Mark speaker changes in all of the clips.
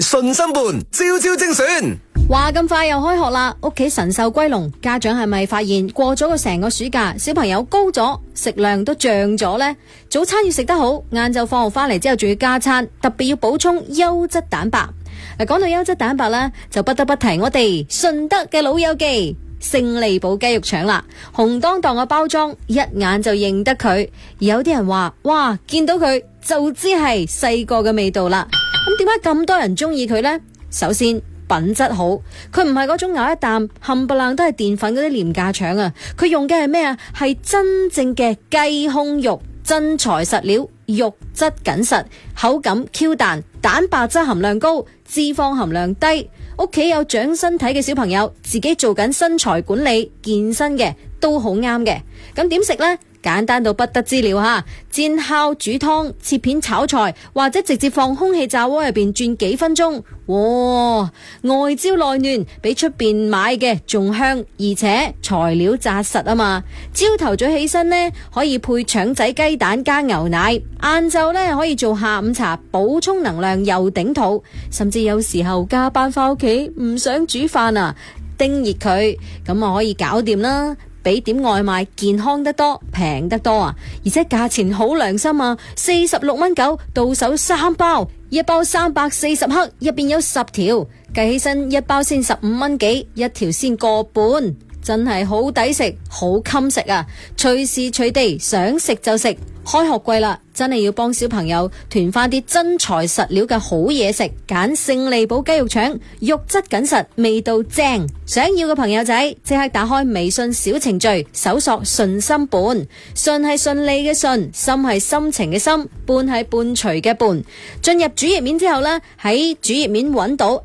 Speaker 1: 順心伴，朝朝精選。
Speaker 2: 話咁快又開學啦，屋企神獸歸籠，家長係咪發現過咗個成個暑假，小朋友高咗，食量都漲咗呢？早餐要食得好，晏晝放學翻嚟之後仲要加餐，特別要補充優質蛋白。講到優質蛋白呢，就不得不提我哋順德嘅老友記勝利堡雞肉腸啦，紅當當嘅包裝，一眼就認得佢。而有啲人話，哇，見到佢就知係細個嘅味道啦。咁點解咁多人中意佢呢？首先品質好，佢唔係嗰種咬一啖冚唪唥都係澱粉嗰啲廉價腸啊，佢用嘅係咩啊？係真正嘅雞胸肉，真材實料，肉質緊實，口感 Q 彈，蛋白質含量高，脂肪含量低。屋企有長身體嘅小朋友，自己做緊身材管理、健身嘅都好啱嘅。咁點食呢？簡單到不得之了吓，煎烤煮湯切片炒菜，或者直接放空氣炸鍋入邊轉幾分鐘，哇！外焦內嫩，比出邊買嘅仲香，而且材料紮實啊嘛。朝頭早起身呢，可以配腸仔雞蛋加牛奶，晏晝呢可以做下午茶補充能量又頂肚，甚至有時候加班翻屋企唔想煮飯啊，叮熱佢咁啊可以搞掂啦。比點外賣健康得多，平得多啊！而且價錢好良心啊，46.9蚊到手3包，一包340克，入邊有10條，計起身一包先15蚊幾，一條先個半，真係好抵食，好襟食啊！隨時隨地想食就食。開學季啦，真係要幫小朋友囤翻啲真材實料嘅好嘢食，揀勝利堡雞肉腸，肉質緊實，味道正。想要嘅朋友仔，即刻打開微信小程序，搜索順心伴，順係順利嘅順，心係心情嘅心，伴係伴隨嘅伴。進入主頁面之後呢，喺主頁面揾到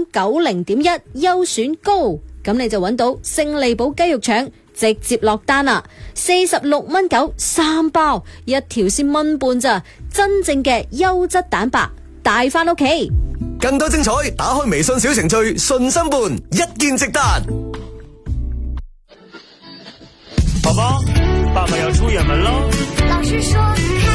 Speaker 2: FM90.1優選高，咁你就揾到勝利堡雞肉腸，直接落單啦，46.9蚊3包，一條先蚊半咋，真正嘅優質蛋白帶翻屋企。
Speaker 1: 更多精彩，打開微信小程序順心伴，一鍵直達。
Speaker 3: 寶寶，爸爸要出遠門咯。
Speaker 4: 老師說